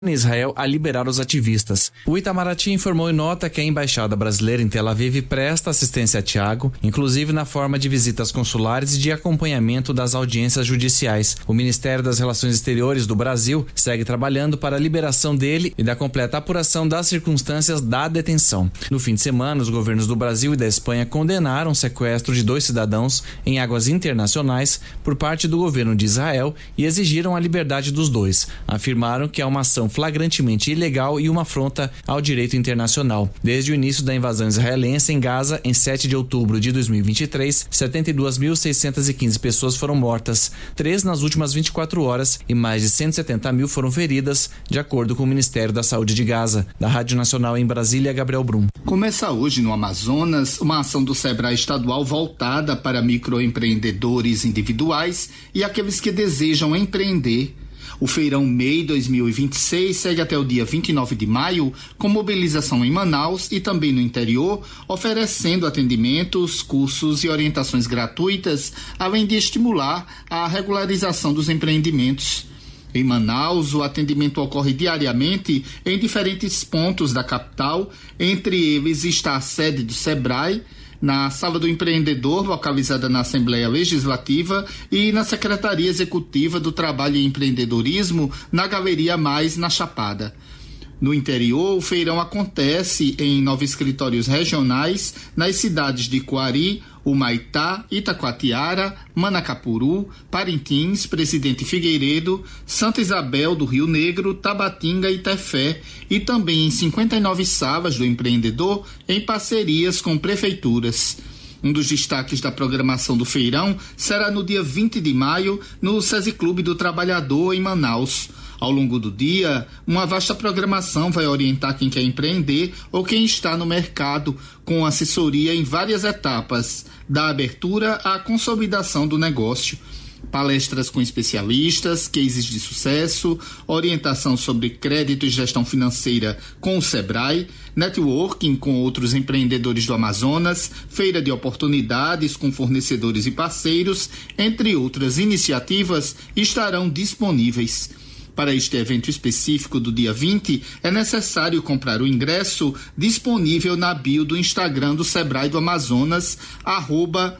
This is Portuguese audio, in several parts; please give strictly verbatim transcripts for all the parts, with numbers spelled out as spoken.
em Israel a liberar os ativistas. O Itamaraty informou em nota que a embaixada brasileira em Tel Aviv presta assistência a Thiago, inclusive na forma de visitas consulares e de acompanhamento das audiências judiciais. O Ministério das Relações Exteriores do Brasil segue trabalhando para a liberação dele e da completa apuração das circunstâncias da detenção. No fim de semana, os governos do Brasil e da Espanha condenaram o sequestro de dois cidadãos em águas internacionais por parte do governo de Israel e exigiram a liberdade dos dois. Afirmaram que é uma ação flagrantemente ilegal e uma afronta ao direito internacional. Desde o início da invasão israelense em Gaza, em sete de outubro de dois mil e vinte e três, setenta e duas mil seiscentas e quinze pessoas foram mortas, três nas últimas vinte e quatro horas e mais de cento e setenta mil foram feridas, de acordo com o Ministério da Saúde de Gaza. Da Rádio Nacional em Brasília, Gabriel Brum. Começa hoje no Amazonas uma ação do Sebrae estadual voltada para microempreendedores individuais e aqueles que desejam empreender. O Feirão M E I dois mil e vinte e seis segue até o dia vinte e nove de maio, com mobilização em Manaus e também no interior, oferecendo atendimentos, cursos e orientações gratuitas, além de estimular a regularização dos empreendimentos. Em Manaus, o atendimento ocorre diariamente em diferentes pontos da capital, entre eles está a sede do Sebrae, na Sala do Empreendedor, localizada na Assembleia Legislativa, e na Secretaria Executiva do Trabalho e Empreendedorismo, na Galeria Mais, na Chapada. No interior, o feirão acontece em nove escritórios regionais, nas cidades de Coari, Humaitá, Itacoatiara, Manacapuru, Parintins, Presidente Figueiredo, Santa Isabel do Rio Negro, Tabatinga e Tefé, e também em cinquenta e nove salas do empreendedor em parcerias com prefeituras. Um dos destaques da programação do feirão será no dia vinte de maio no SESI Clube do Trabalhador, em Manaus. Ao longo do dia, uma vasta programação vai orientar quem quer empreender ou quem está no mercado, com assessoria em várias etapas, da abertura à consolidação do negócio. Palestras com especialistas, cases de sucesso, orientação sobre crédito e gestão financeira com o Sebrae, networking com outros empreendedores do Amazonas, feira de oportunidades com fornecedores e parceiros, entre outras iniciativas, estarão disponíveis. Para este evento específico do dia vinte, é necessário comprar o ingresso disponível na bio do Instagram do Sebrae do Amazonas, arroba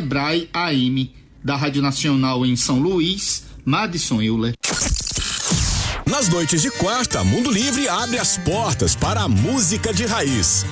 SebraeAM. Da Rádio Nacional em São Luís, Madison Euler. Nas noites de quarta, Mundo Livre abre as portas para a música de raiz.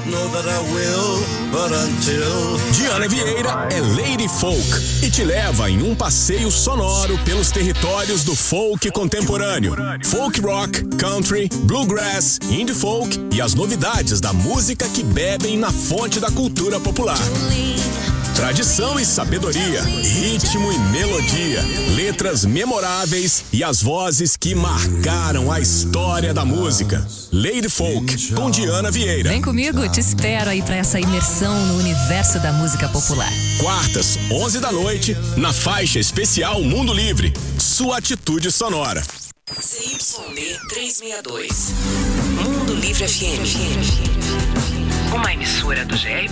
Diana Vieira é Lady Folk e te leva em um passeio sonoro pelos territórios do folk contemporâneo. Folk rock, country, bluegrass, indie folk e as novidades da música que bebem na fonte da cultura popular. Tradição e sabedoria, ritmo e melodia, letras memoráveis e as vozes que marcaram a história da música. Lady Folk, com Diana Vieira. Vem comigo, te espero aí pra essa imersão no universo da música popular. Quartas, onze da noite, na faixa especial Mundo Livre, sua atitude sonora. C Y D trezentos e sessenta e dois, Mundo Livre F M, uma emissora do G R